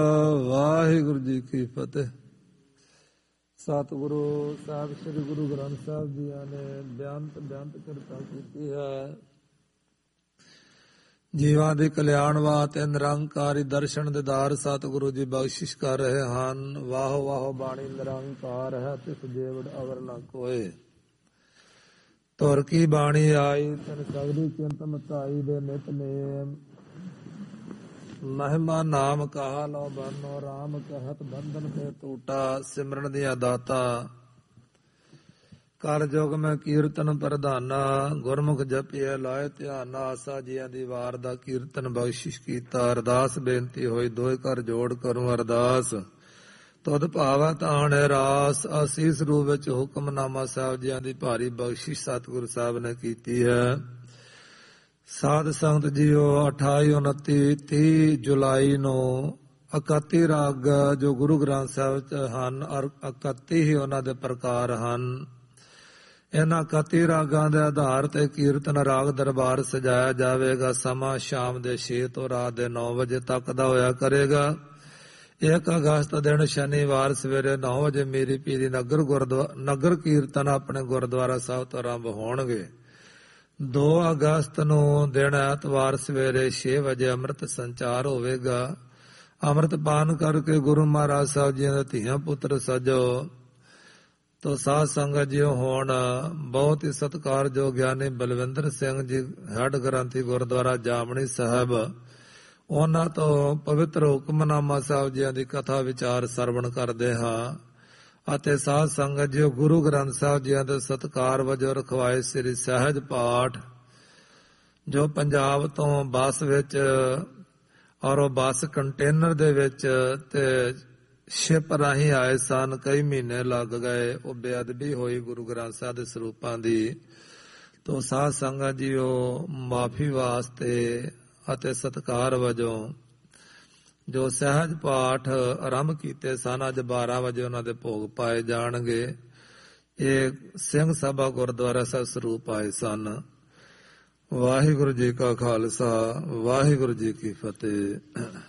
ਵਾਹਿਗੁਰੂ ਜੀ ਕੀ ਫਤਿਹ। ਸਤਿਗੁਰੂ ਸਾਹਿਬ ਸ੍ਰੀ ਗੁਰੂ ਗ੍ਰੰਥ ਸਾਹਿਬ ਜੀ ਨੇ ਬੇਅੰਤ ਕਿਰਪਾ ਕੀਤੀ ਹੈ। ਜੀਵਾਂ ਦੇ ਕਲਿਆਣ ਵਾਸਤੇ ਨਿਰੰਕਾਰੀ ਦਰਸ਼ਨ ਦਿਦਾਰ ਸਤਿਗੁਰੂ ਜੀ ਬਖਸ਼ਿਸ਼ ਕਰ ਰਹੇ ਹਨ। ਵਾਹੋ ਵਾਹੋ ਬਾਣੀ ਨਿਰੰਕਾਰ ਹੈ, ਤਿਸ ਜੇਵੜ ਅਵਰ ਨ ਕੋਏ। ਤੁਰ ਕੀ ਬਾਣੀ ਆਈ, ਤਨ ਸਗਲੀ ਚਿੰਤ ਮਤਾਈ ਦੇ ਨਿਤਨੇਮ। ਮਹਿਮਾ ਨਾਮ ਕਹਾ ਲੋ ਬਰਨੋ, ਰਾਮ ਕਹਿਤ ਬੰਧਨ ਤੇ ਟੂਟਾ। ਸਿਮਰਨ ਦੀਆਂ ਦਾਤਾ ਕਰ ਜੋਗ ਮੈਂ ਕੀਰਤਨ ਪ੍ਰਧਾਨਾ। ਗੁਰਮੁਖ ਜਪਿਆ ਲਾਏ ਧਿਆਨਾ, ਆਸਾ ਜੀਆਂ ਦੀ ਵਾਰ ਦਾ ਕੀਰਤਨ ਬਖਸ਼ਿਸ਼ ਕੀਤਾ। ਅਰਦਾਸ ਬੇਨਤੀ ਹੋਈ ਦੋਏ ਕਰ ਜੋੜ ਕਰੂੰ ਅਰਦਾਸ। ਤੁਧ ਭਾਵੈ ਤਾਣ ਰਾਸ, ਅਸੀਸ ਰੂਪ ਵਿੱਚ ਹੁਕਮਨਾਮਾ ਸਾਹਿਬ ਜੀਆਂ ਦੀ ਭਾਰੀ ਬਖਸ਼ਿਸ਼ ਸਤਿਗੁਰੂ ਸਾਹਿਬ ਨੇ ਕੀਤੀ ਹੈ। ਸਾਧ ਸੰਗਤ ਜੀਓ, 28, 29, 30 ਜੁਲਾਈ ਨੂੰ 31 ਰਾਗ ਜੋ ਗੁਰੂ ਗ੍ਰੰਥ ਸਾਹਿਬ ਚ ਹਨ, 31 ਹੀ ਉਹਨਾਂ ਦੇ ਪ੍ਰਕਾਰ ਹਨ। ਇਹਨਾਂ 31 ਰਾਗਾਂ ਦੇ ਆਧਾਰ ਤੇ ਕੀਰਤਨ ਰਾਗ ਦਰਬਾਰ ਸਜਾਇਆ ਜਾਵੇਗਾ। ਸਮਾਂ ਸ਼ਾਮ ਦੇ 6 ਤੋਂ ਰਾਤ ਦੇ 9 ਵਜੇ ਤੱਕ ਦਾ ਹੋਇਆ ਕਰੇਗਾ। 1 ਅਗਸਤ ਦਿਨ ਸ਼ਨੀਵਾਰ ਸਵੇਰੇ 9 ਵਜੇ ਮੀਰੀ ਪੀਰੀ ਨਗਰ ਕੀਰਤਨ ਆਪਣੇ ਗੁਰਦੁਆਰਾ ਸਾਹਿਬ ਤੋਂ ਆਰੰਭ ਹੋਣਗੇ। 2 ਅਗਸਤ ਨੂੰ ਦਿਨ ਐਤਵਾਰ ਸਵੇਰੇ 6 ਵਜੇ ਅੰਮ੍ਰਿਤ ਸੰਚਾਰ ਹੋਵੇਗਾ। ਅੰਮ੍ਰਿਤ ਪਾਨ ਕਰਕੇ ਗੁਰੂ ਮਹਾਰਾਜ ਸਾਹਿਬ ਜੀ ਦੇ ਧੀਆਂ ਪੁੱਤਰ ਸਜੋ ਤੋ ਸਾਧ ਸੰਗਤ ਜੀ ਹੋਣ। ਬਹੁਤ ਹੀ ਸਤਿਕਾਰਯੋਗ ਗਿਆਨੀ ਬਲਵਿੰਦਰ ਸਿੰਘ ਜੀ ਹੈਡ ਗ੍ਰੰਥੀ ਗੁਰਦੁਆਰਾ ਜਾਮਣੀ ਸਾਹਿਬ, ਉਹਨਾਂ ਤੋਂ ਪਵਿੱਤਰ ਹੁਕਮਨਾਮਾ ਸਾਹਿਬ ਜੀ ਦੀ ਕਥਾ ਵਿਚਾਰ ਸਰਵਣ ਕਰਦੇ ਹਾਂ। ਅਤੇ ਸਾਧ ਸੰਗਤ ਜੀ ਗੁਰੂ ਗ੍ਰੰਥ ਸਾਹਿਬ ਜੀ ਦੇ ਸਤਿਕਾਰ ਵਜੋਂ ਰਖਵਾਏ ਸ੍ਰੀ ਸਹਿਜ ਪਾਠ ਜੋ ਪੰਜਾਬ ਤੋਂ ਬੱਸ ਵਿੱਚ ਔਰ ਉਹ ਬੱਸ ਕੰਟੇਨਰ ਦੇ ਵਿੱਚ ਤੇ ਸ਼ਿਪ ਰਾਹੀਂ ਆਏ ਸਨ। ਕਈ ਮਹੀਨੇ ਲੱਗ ਗਏ। ਉਹ ਬੇਅਦਬੀ ਹੋਈ ਗੁਰੂ ਗ੍ਰੰਥ ਸਾਹਿਬ ਦੇ ਸਰੂਪਾਂ ਦੀ। ਤੋ ਸਾਧ ਸੰਗਤ ਜੀ ਉਹ ਮਾਫੀ ਵਾਸਤੇ ਅਤੇ ਸਤਿਕਾਰ ਵਜੋਂ ਜੋ ਸਹਿਜ ਪਾਠ ਆਰੰਭ ਕੀਤੇ ਸਨ, ਅੱਜ 12 ਵਜੇ ਉਹਨਾਂ ਦੇ ਭੋਗ ਪਾਏ ਜਾਣਗੇ। ਇਹ ਸਿੰਘ ਸਭਾ ਗੁਰਦੁਆਰਾ ਸਾਹਿਬ ਸਰੂਪ ਆਏ ਸਨ। ਵਾਹਿਗੁਰੂ ਜੀ ਕਾ ਖਾਲਸਾ, ਵਾਹਿਗੁਰੂ ਜੀ ਕੀ ਫਤਿਹ।